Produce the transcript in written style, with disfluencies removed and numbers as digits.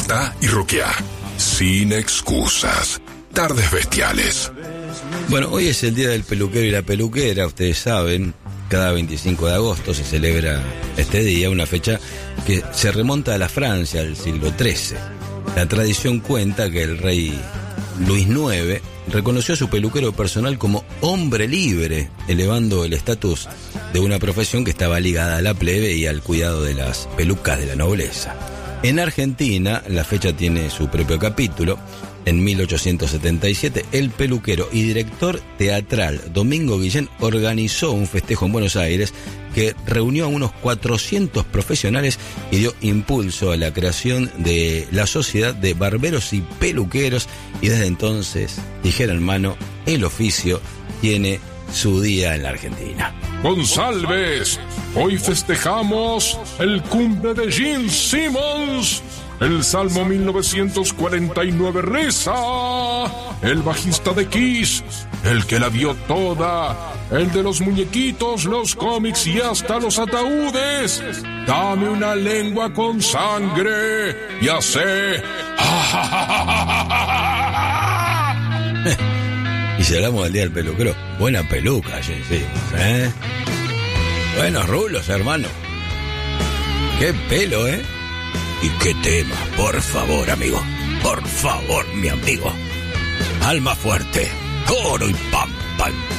Despertá y roqueá. Sin excusas. Tardes Bestiales. Bueno, hoy es el Día del Peluquero y la Peluquera, ustedes saben. Cada 25 de agosto se celebra este día, una fecha que se remonta a la Francia del siglo XIII. La tradición cuenta que el rey Luis IX reconoció a su peluquero personal como hombre libre, elevando el estatus de una profesión que estaba ligada a la plebe y al cuidado de las pelucas de la nobleza. En Argentina, la fecha tiene su propio capítulo. En 1877, el peluquero y director teatral Domingo Guillén organizó un festejo en Buenos Aires que reunió a unos 400 profesionales y dio impulso a la creación de la Sociedad de Barberos y Peluqueros, y desde entonces, tijera en mano, el oficio tiene su día en la Argentina. González, hoy festejamos el cumple de Gene Simmons. El Salmo 1949 reza: el bajista de Kiss, el que la vio toda, el de los muñequitos, los cómics y hasta los ataúdes. Dame una lengua con sangre y hace... Y si hablamos del Día del Peluquero, buena peluca, sí, ¿eh? Buenos rulos, hermano. Qué pelo, ¿eh? Y qué tema, por favor, amigo. Por favor, mi amigo. Alma fuerte, coro y pam, pam.